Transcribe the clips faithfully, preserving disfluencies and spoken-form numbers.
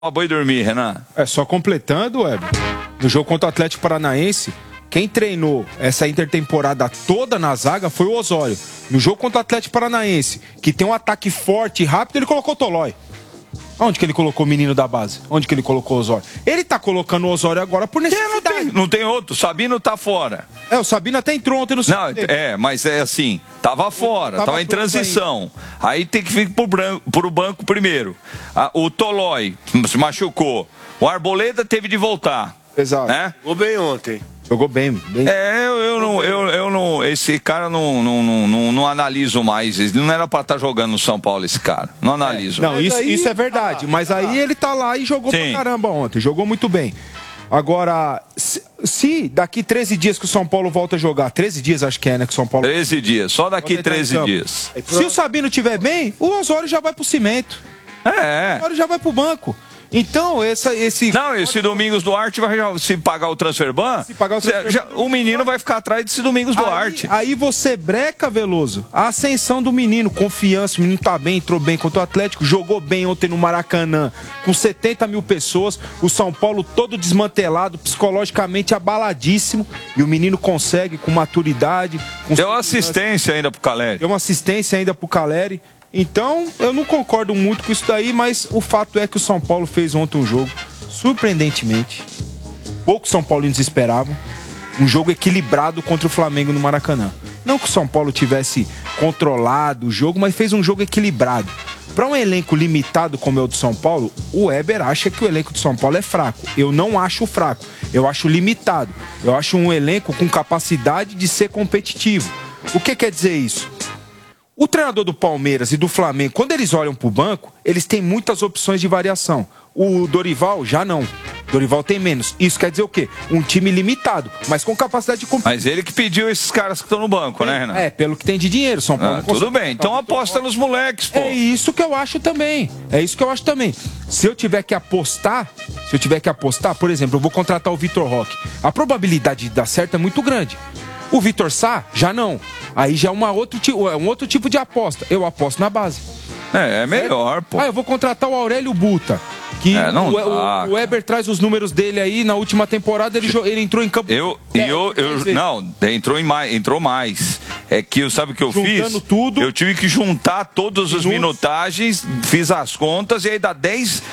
Boi dormir, Renan. É, só completando, Weber, no jogo contra o Atlético Paranaense, quem treinou essa intertemporada toda na zaga foi o Osório. No jogo contra o Atlético Paranaense, que tem um ataque forte e rápido, ele colocou o Tolói. Onde que ele colocou o menino da base? Onde que ele colocou o Osório? Ele tá colocando o Osório agora por necessidade. Não tem, não tem outro, o Sabino tá fora. É, o Sabino até entrou ontem no Não, é, mas é assim, tava fora, tava, tava em transição. Aí. aí tem que vir pro, branco, pro banco primeiro. Ah, o Tolói se machucou. O Arboleda teve de voltar. Exato. Né? Jogou bem ontem. Jogou bem, bem. É, eu, eu, não, eu, eu não. Esse cara não, não, não, não, não analiso mais. Ele não era pra estar jogando no São Paulo, esse cara. Não analiso. É, não, isso, aí, isso é verdade. Mas aí ele tá lá e jogou Sim. pra caramba ontem. Jogou muito bem. Agora, se, se daqui treze dias que o São Paulo volta a jogar, treze dias acho que é, né, que o São Paulo... treze dias, só daqui treze dias. Se o Sabino estiver bem, o Osório já vai pro cimento. É. O Osório já vai pro banco. Então, essa, esse... Não, esse Domingos Duarte vai se pagar o transferban, se pagar o, transfer... já, o menino vai ficar atrás desse Domingos aí, Duarte. Aí você breca, Veloso, a ascensão do menino, confiança, o menino tá bem, entrou bem contra o Atlético, jogou bem ontem no Maracanã, com setenta mil pessoas, o São Paulo todo desmantelado, psicologicamente abaladíssimo, e o menino consegue, com maturidade... Com Deu assistência ainda pro Caleri. Deu uma assistência ainda pro Caleri. Então, eu não concordo muito com isso daí, mas o fato é que o São Paulo fez ontem um jogo, surpreendentemente, poucos São Paulinos esperavam, um jogo equilibrado contra o Flamengo no Maracanã. Não que o São Paulo tivesse controlado o jogo, mas fez um jogo equilibrado. Para um elenco limitado como é o do São Paulo, o Weber acha que o elenco do São Paulo é fraco. Eu não acho fraco, eu acho limitado. Eu acho um elenco com capacidade de ser competitivo. O que quer dizer isso? O treinador do Palmeiras e do Flamengo, quando eles olham para o banco, eles têm muitas opções de variação. O Dorival já não. Dorival tem menos. Isso quer dizer o quê? Um time limitado, mas com capacidade de competir. Mas ele que pediu esses caras que estão no banco, é, né, Renan? É, pelo que tem de dinheiro. São Paulo ah, tudo bem, então aposta nos moleques, pô. É isso que eu acho também. É isso que eu acho também. Se eu tiver que apostar, se eu tiver que apostar, por exemplo, eu vou contratar o Vitor Roque. A probabilidade de dar certo é muito grande. O Vitor Sá, já não. Aí já é uma outro, um outro tipo de aposta. Eu aposto na base. É, é melhor, pô. Ah, eu vou contratar o Aurélio Buta. Que é, não o, o, o Weber traz os números dele aí na última temporada, ele, ele entrou em campo. Eu, é, eu, eu, eu não, entrou, em mais, entrou mais. É que sabe o que eu Juntando fiz? Tudo, eu tive que juntar todas as minutagens, fiz as contas e aí dá dez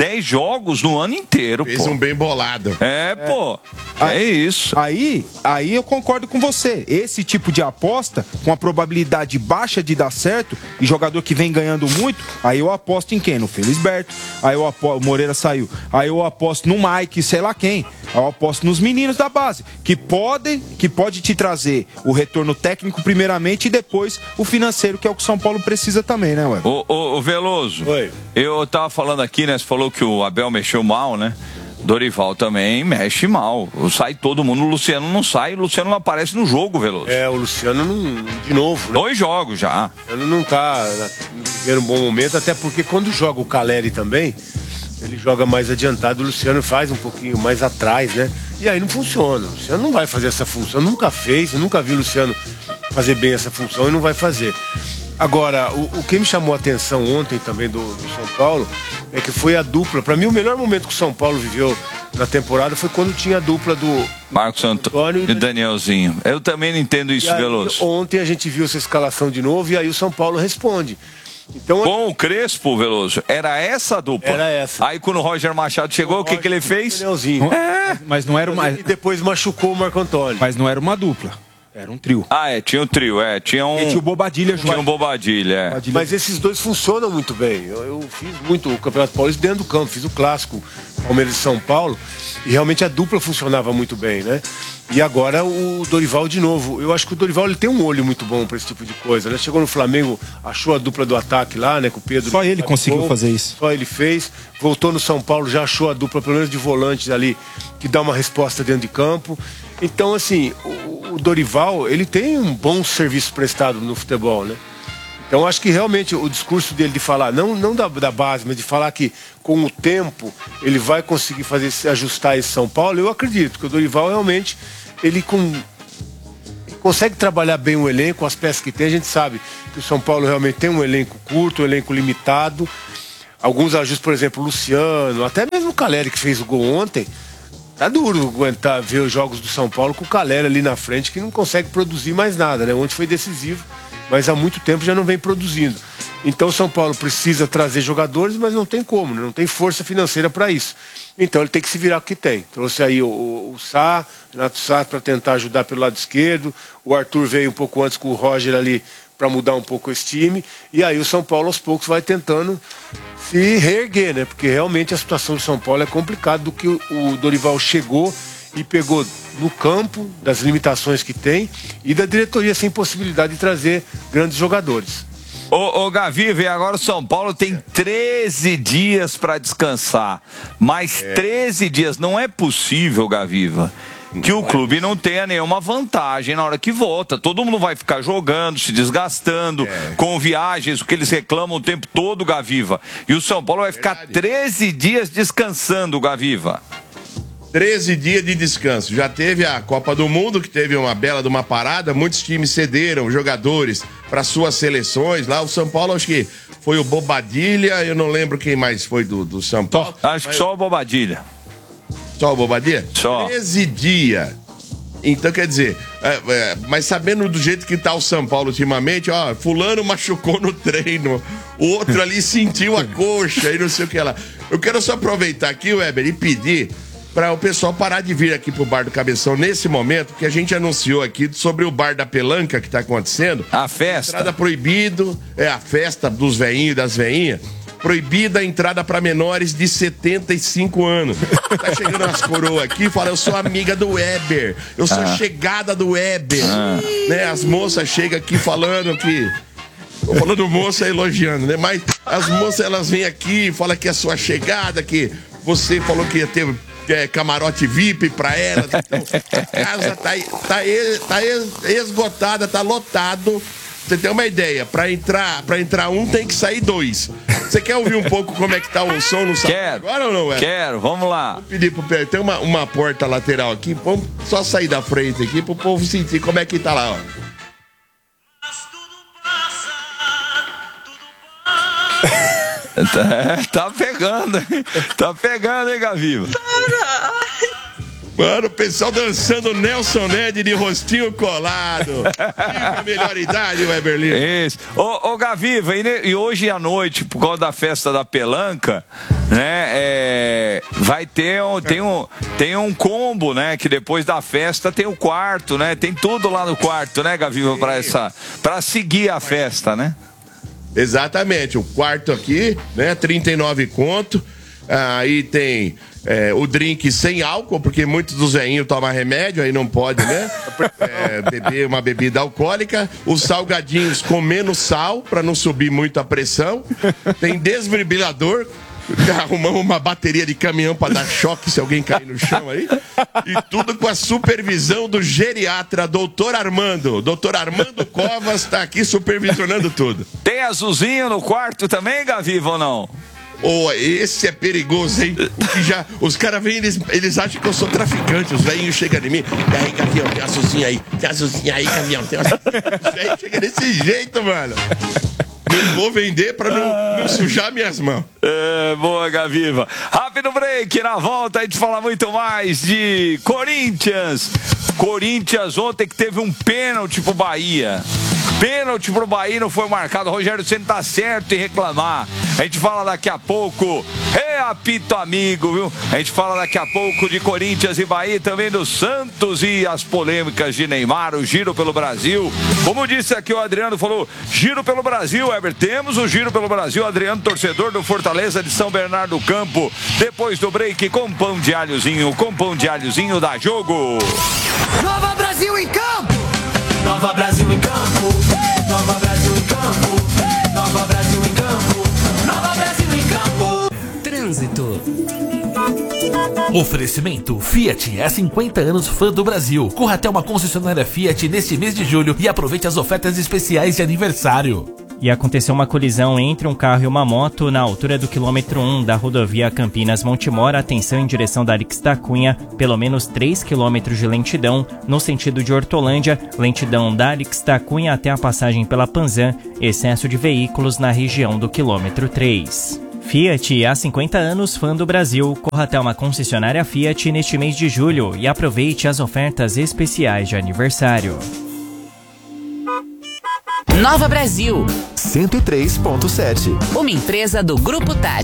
jogos no ano inteiro. Fez pô. um bem bolado. É, é. pô. Aí, é isso. Aí, aí eu concordo com você. Esse tipo de aposta, com a probabilidade baixa de dar certo, e jogador que vem ganhando muito, aí eu aposto em quem? No Felisberto. Aí eu aposto, o Moreira saiu. Aí eu aposto no Mike, sei lá quem. Eu aposto nos meninos da base, que podem, que pode te trazer o retorno técnico primeiramente e depois o financeiro, que é o que o São Paulo precisa também, né, ué? Ô, ô, ô Veloso, Oi. Eu tava falando aqui, né? Você falou que o Abel mexeu mal, né? Dorival também mexe mal. Sai todo mundo, o Luciano não sai, o Luciano não aparece no jogo, Veloso. É, o Luciano não, de novo, né? Dois jogos já. O Luciano não tá vivendo um bom momento, até porque quando joga o Caleri também, ele joga mais adiantado, o Luciano faz um pouquinho mais atrás, né? E aí não funciona. O Luciano não vai fazer essa função, nunca fez, eu nunca vi o Luciano fazer bem essa função e não vai fazer. Agora, o, o que me chamou a atenção ontem também do, do São Paulo é que foi a dupla. Para mim, o melhor momento que o São Paulo viveu na temporada foi quando tinha a dupla do Marcos Antônio e Danielzinho. Eu também não entendo isso, aí, Veloso. Ontem a gente viu essa escalação de novo e aí o São Paulo responde. Então, com o Crespo, Veloso, era essa a dupla. Era essa. Aí quando o Roger Machado chegou, o, o que, que ele fez? É, mas não era uma... E depois machucou o Marco Antônio. Mas não era uma dupla. Era um trio. Ah, é, tinha um trio, é. Tinha um. E tinha o Bobadilha junto. Tinha um Bobadilha, é. Bobadilha. Mas esses dois funcionam muito bem. Eu, eu fiz muito o Campeonato Paulista dentro do campo, fiz o clássico Palmeiras e São Paulo, e realmente a dupla funcionava muito bem, né? E agora o Dorival de novo. Eu acho que o Dorival ele tem um olho muito bom para esse tipo de coisa, né? Chegou no Flamengo, achou a dupla do ataque lá, né? Com o Pedro. Só ele conseguiu fazer isso. Só ele fez. Voltou no São Paulo, já achou a dupla, pelo menos de volantes ali, que dá uma resposta dentro de campo. Então, assim, o, o Dorival, ele tem um bom serviço prestado no futebol, né? Então, acho que realmente o discurso dele de falar, não, não da, da base, mas de falar que com o tempo ele vai conseguir fazer, ajustar esse São Paulo, eu acredito, porque o Dorival realmente, ele com, ele consegue trabalhar bem o elenco, com as peças que tem. A gente sabe que o São Paulo realmente tem um elenco curto, um elenco limitado, alguns ajustes, por exemplo, o Luciano, até mesmo o Caleri que fez o gol ontem. Tá duro aguentar ver os jogos do São Paulo com o Caleri ali na frente, que não consegue produzir mais nada, né? Ontem foi decisivo, mas há muito tempo já não vem produzindo. Então o São Paulo precisa trazer jogadores, mas não tem como, né? Não tem força financeira para isso. Então ele tem que se virar com o que tem. Trouxe aí o, o, o Sá, Renato Sá, para tentar ajudar pelo lado esquerdo. O Arthur veio um pouco antes com o Roger ali para mudar um pouco esse time. E aí o São Paulo aos poucos vai tentando se reerguer, né? Porque realmente a situação do São Paulo é complicada, do que o, o Dorival chegou e pegou no campo, das limitações que tem, e da diretoria sem possibilidade de trazer grandes jogadores. Ô, ô Gaviva, e agora o São Paulo tem treze dias para descansar. Mais é. treze dias. Não é possível, Gaviva, que o clube não tenha nenhuma vantagem na hora que volta. Todo mundo vai ficar jogando, se desgastando, é. com viagens, o que eles reclamam o tempo todo, Gaviva. E o São Paulo vai ficar Verdade. treze dias descansando, Gaviva. treze dias de descanso. Já teve a Copa do Mundo, que teve uma bela de uma parada. Muitos times cederam jogadores para suas seleções. Lá o São Paulo, acho que foi o Bobadilha. Eu não lembro quem mais foi do, do São Paulo. Acho que só o Bobadilha. Só o Bobadilha? Só. treze dias. Então, quer dizer, é, é, mas sabendo do jeito que tá o São Paulo ultimamente, ó, fulano machucou no treino, o outro ali sentiu a coxa e não sei o que lá. Eu quero só aproveitar aqui, Weber, e pedir para o pessoal parar de vir aqui pro Bar do Cabeção nesse momento, que a gente anunciou aqui sobre o Bar da Pelanca que tá acontecendo. A festa. Entrada proibido, é a festa dos veinhos e das veinhas. Proibida a entrada para menores de setenta e cinco anos. Tá chegando umas coroas aqui e fala, eu sou amiga do Weber, eu sou ah. chegada do Weber. Ah. Né? As moças chegam aqui falando que... Tô falando moça elogiando, né? Mas as moças, elas vêm aqui e falam que é sua chegada, que você falou que ia ter... É, camarote V I P pra elas. Então, a casa tá, tá, tá esgotada, tá lotado. Você tem uma ideia, pra entrar, pra entrar um tem que sair dois. Você quer ouvir um pouco como é que tá o som no salão agora ou não, é? Quero, vamos lá. Vou pedir pro Pedro, tem uma, uma porta lateral aqui, vamos só sair da frente aqui pro povo sentir como é que tá lá, ó. Tá, tá pegando, hein? Tá pegando, hein, Gaviva? Mano, o pessoal dançando Nelson Ned de rostinho colado. Viva a melhor idade, Weber Lima. Isso. Ô, ô Gaviva, e, e hoje à noite, por causa da festa da Pelanca, né, é, vai ter um, tem, um, tem um combo, né, que depois da festa tem o quarto, né, tem tudo lá no quarto, né, Gaviva, pra, essa, pra seguir a festa, né? Exatamente, o quarto aqui, né, trinta e nove conto, aí tem é, o drink sem álcool, porque muitos dos veinhos tomam remédio, aí não pode, né, é, beber uma bebida alcoólica, os salgadinhos com menos sal, para não subir muito a pressão, tem desfibrilador, arrumamos uma bateria de caminhão para dar choque se alguém cair no chão aí. E tudo com a supervisão do geriatra, doutor Armando. Doutor Armando Covas tá aqui supervisionando tudo. Tem azulzinho no quarto também, Gaviva, ou não? Oh, esse é perigoso, hein? Que já, os caras vêm, eles, eles acham que eu sou traficante. Os velhinhos chegam em mim. E aí, Gavião, tem azulzinho aí. Tem azulzinho aí, Gavião. Tem azulzinho. Os velhinhos chegam desse jeito, mano. Eu vou vender pra não, não sujar minhas mãos. É, boa, Gaviva. Rápido break, na volta a gente fala muito mais de Corinthians. Corinthians ontem que teve um pênalti pro Bahia. Pênalti pro Bahia não foi marcado. O Rogério Ceni tá certo em reclamar. A gente fala daqui a pouco. É apito amigo, viu? A gente fala daqui a pouco de Corinthians e Bahia, também do Santos e as polêmicas de Neymar, o giro pelo Brasil. Como disse aqui o Adriano, falou giro pelo Brasil, Weber. Temos o giro pelo Brasil. Adriano, torcedor do Fortaleza de São Bernardo do Campo. Depois do break, com pão de alhozinho, com pão de alhozinho dá jogo. Nova Brasil em campo! Nova Brasil em campo! Nova Brasil em campo! Nova Brasil em campo! Nova Brasil em campo! Trânsito. Oferecimento Fiat, há cinquenta anos fã do Brasil. Corra até uma concessionária Fiat neste mês de julho e aproveite as ofertas especiais de aniversário. E aconteceu uma colisão entre um carro e uma moto na altura do quilômetro um da rodovia Campinas-Montemor. Atenção em direção da Arix da Cunha, pelo menos três quilômetros de lentidão no sentido de Hortolândia, lentidão da Arix da Cunha até a passagem pela Panzan, excesso de veículos na região do quilômetro três. Fiat, há cinquenta anos, fã do Brasil. Corra até uma concessionária Fiat neste mês de julho e aproveite as ofertas especiais de aniversário. Nova Brasil, cento e três ponto sete. uma empresa do Grupo Tati.